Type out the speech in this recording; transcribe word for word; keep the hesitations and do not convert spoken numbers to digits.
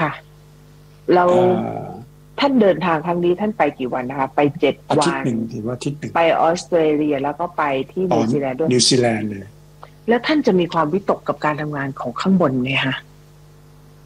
ค่ะเราท่านเดินทางครั้งนี้ท่านไปกี่วันนะคะไปเจ็ดอาทิตวัย์นหนึ่งถือว่าอาทิตย์หนึ่งไปออสเตรเลียแล้วก็ไปที่ตนิอนวซีแลนด์ด้วยนิวซีแลนด์เลยแล้วท่านจะมีความวิตกกับการทำงานของข้างบนไหมคะ